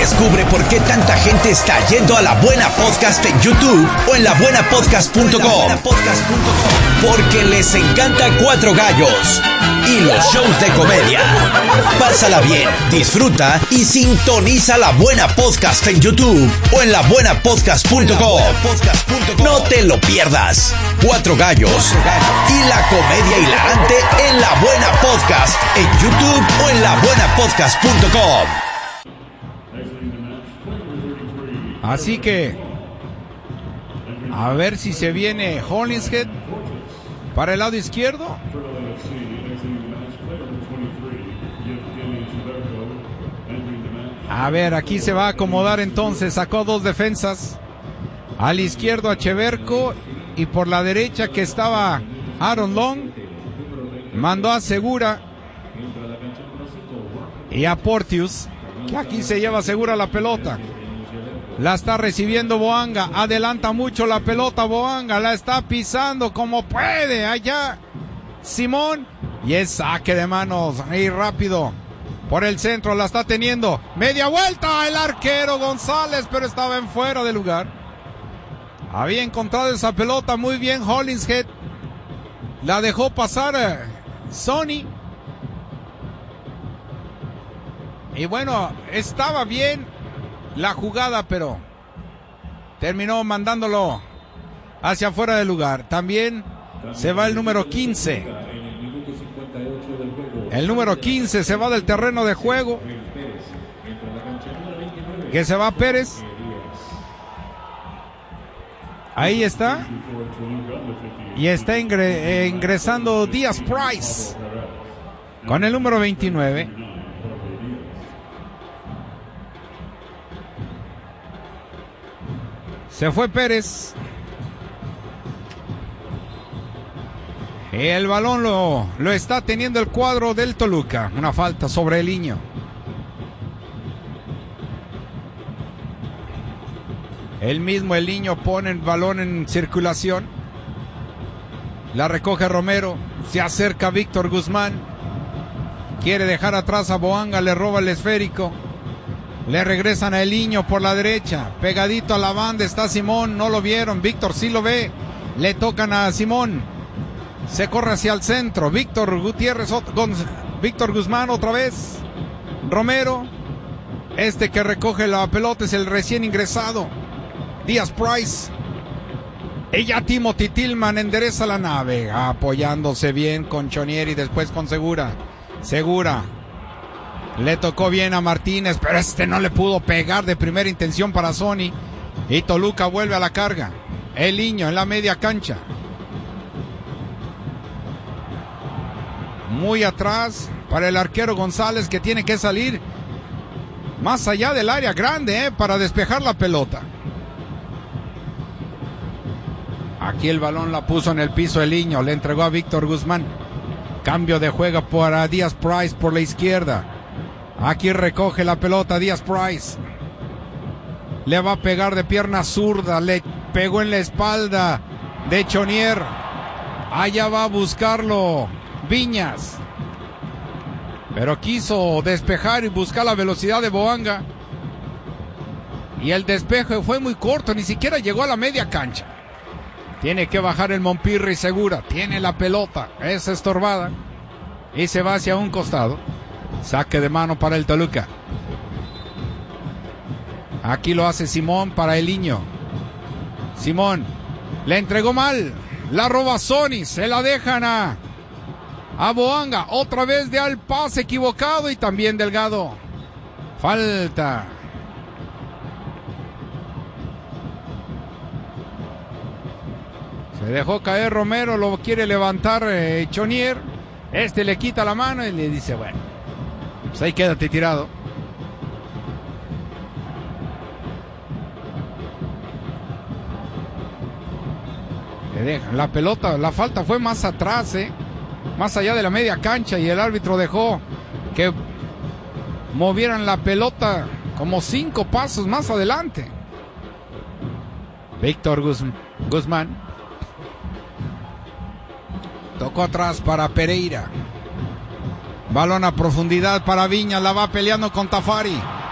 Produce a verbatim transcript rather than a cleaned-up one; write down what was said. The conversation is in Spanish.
Descubre por qué tanta gente está yendo a La Buena Podcast en YouTube o en la buena podcast punto com. Porque les encanta Cuatro Gallos y los shows de comedia. Pásala bien, disfruta y sintoniza La Buena Podcast en YouTube o en la buena podcast punto com. No te lo pierdas. Cuatro Gallos y la comedia hilarante en La Buena Podcast en YouTube o en la buena podcast punto com. Así que a ver si se viene Hollingshead para el lado izquierdo. A ver, aquí se va a acomodar entonces. Sacó dos defensas. Al izquierdo a Cheverko y por la derecha, que estaba Aaron Long, mandó a Segura y a Porteous, que aquí se lleva Segura la pelota. La está recibiendo Boanga, adelanta mucho la pelota Boanga, la está pisando como puede allá Simón, y es saque de manos ahí rápido por el centro, la está teniendo, media vuelta el arquero González, pero estaba en fuera de lugar. Había encontrado esa pelota muy bien Hollingshead, la dejó pasar eh, Sonny, y bueno, estaba bien la jugada, pero terminó mandándolo hacia afuera del lugar. También se va el número quince. El número quince se va del terreno de juego. Que se va Pérez. Ahí está. Y está ingre- ingresando Díaz Price con el número veintinueve. Se fue Pérez. El balón lo, lo está teniendo el cuadro del Toluca. Una falta sobre Eliño. El mismo Eliño pone el balón en circulación. La recoge Romero. Se acerca Víctor Guzmán. Quiere dejar atrás a Boanga. Le roba el esférico. Le regresan a Eliño por la derecha. Pegadito a la banda está Simón. No lo vieron. Víctor sí lo ve. Le tocan a Simón. Se corre hacia el centro. Víctor Gutiérrez. Gonz- Víctor Guzmán otra vez. Romero. Este que recoge la pelota es el recién ingresado Díaz Price. Ella Timothy Tillman endereza la nave. Apoyándose bien con Chonieri. Después con Segura. Segura. Le tocó bien a Martínez, pero este no le pudo pegar de primera intención para Sony. Y Toluca vuelve a la carga. Eliño en la media cancha. Muy atrás para el arquero González, que tiene que salir más allá del área grande, eh, para despejar la pelota. Aquí el balón la puso en el piso Eliño. Le entregó a Víctor Guzmán. Cambio de juego para Díaz Price por la izquierda. Aquí recoge la pelota Díaz Price. Le va a pegar de pierna zurda. Le pegó en la espalda de Chonier. Allá va a buscarlo Viñas. Pero quiso despejar y buscar la velocidad de Boanga. Y el despeje fue muy corto. Ni siquiera llegó a la media cancha. Tiene que bajar el Mompirri Segura. Tiene la pelota. Es estorbada. Y se va hacia un costado. Saque de mano para el Toluca. Aquí lo hace Simón para Eliño. Simón le entregó mal. La roba Sony. Se la dejan a, a Boanga. Otra vez de al pase equivocado y también Delgado. Falta. Se dejó caer Romero. Lo quiere levantar eh, Chonier. Este le quita la mano y le dice, bueno, pues ahí quédate tirado. Le dejan la pelota, la falta fue más atrás, eh, más allá de la media cancha, y el árbitro dejó que movieran la pelota como cinco pasos más adelante. Víctor Guz, Guzmán tocó atrás para Pereira. Balón a profundidad para Viñas, la va peleando con Tafari.